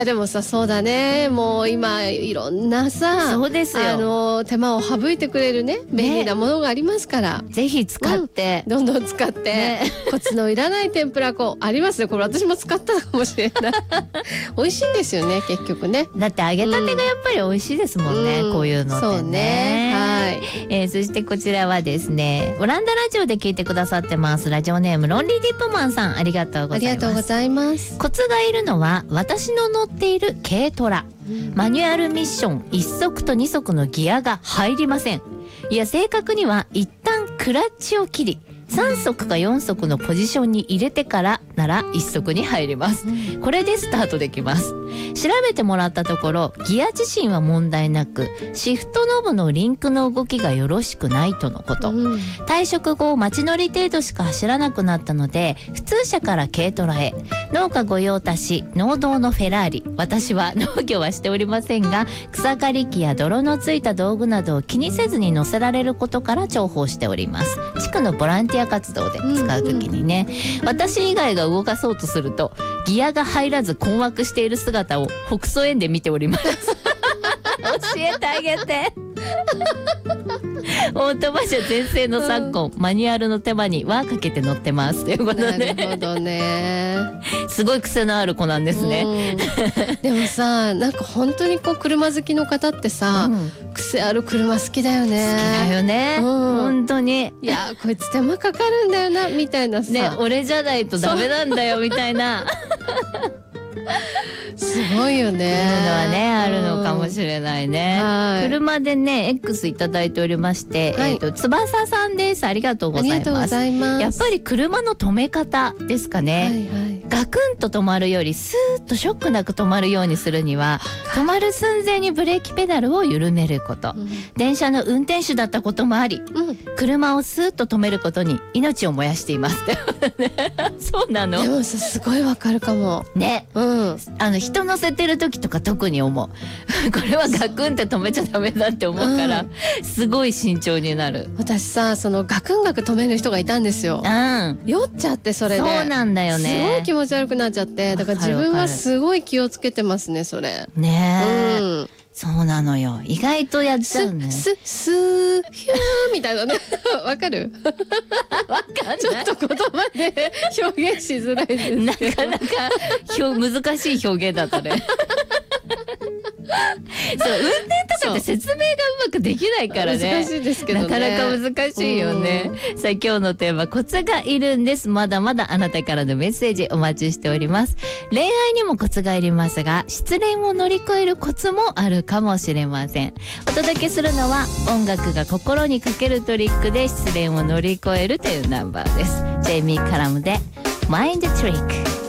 でもさ、そうだね。もう今いろんなさ、 そうですよ。 手間を省いてくれるね、便利なものがありますから。 ぜひ使って、 どんどん使って、コツのいらない天ぷら粉ありますね。これ私も使ったかもしれない。美味しいんですよね、結局ね。 だって揚げたてがやっぱり美味しいですもんね、こういうのってね。 そうね。 はい。そしてこちらはですね、オランダラジオで聞いてくださってます。ラジオネームロンリーディップマンさん、ありがとうございます。 ありがとうございます。 コツがいるのは私の乗っている軽トラ。マニュアルミッション1速と2速のギアが入りません。いや、正確には一旦クラッチを切り、3速か4速のポジションに入れてからなら1速に入ります。これでスタートできます。調べてもらったところ、ギア自身は問題なく、シフトノブのリンクの動きがよろしくないとのこと。退職後、街乗り程度しか走らなくなったので、普通車から軽トラへ。農家御用達、農道のフェラーリ。私は農業はしておりませんが、草刈り機や泥のついた道具などを気にせずに乗せられることから重宝しております。地区のボランティア活動で使うときにね、私以外が動かそうとするとギアが入らず困惑している姿を北総園で見ております。教えてあげて。オートマ車全盛の昨今、マニュアルの手間に輪かけて乗ってますということで。 なるほどね。 すごい癖のある子なんですね。 でもさ、なんか本当にこう車好きの方ってさ、癖ある車好きだよね。 好きだよね。本当に。 いや、こいつ手間かかるんだよなみたいなさ。 ね、俺じゃないとダメなんだよみたいな。 すごいよね。 いうのはね、あるのかもしれないね。車でね、X いただいておりまして、翼さんです。ありがとうございます。ありがとうございます。やっぱり車の止め方ですかね。ガクンと止まるよりスーッとショックなく止まるようにするには、止まる寸前にブレーキペダルを緩めること。電車の運転手だったこともあり、車をスーッと止めることに命を燃やしています。そうなの。 でもさ、すごいわかるかも。 ね。人乗せてる時とか特に思う。これはガクンって止めちゃダメだって思うから、すごい慎重になる。 私さ、そのガクンガク止める人がいたんですよ。酔っちゃって、それで。 そうなんだよね。 すごい気持ち悪くなっちゃって、だから自分はすごい気をつけてますね、それ。 ねえ。そうなのよ。意外とやっちゃうね。 ヒューみたいなね。わかる？ わかんない。 ちょっと言葉で表現しづらいですけど。 なかなか難しい表現だったね。そう、運転とかって説明がうまくできないからね。 難しいですけどね。 なかなか難しいよね。さあ、今日のテーマ、コツがいるんです。まだまだあなたからのメッセージお待ちしております。恋愛にもコツがいりますが、失恋を乗り越えるコツもあるかもしれません。お届けするのは、音楽が心にかけるトリックで失恋を乗り越えるというナンバーです。ジェイミー・カラムで、マインド・トリック。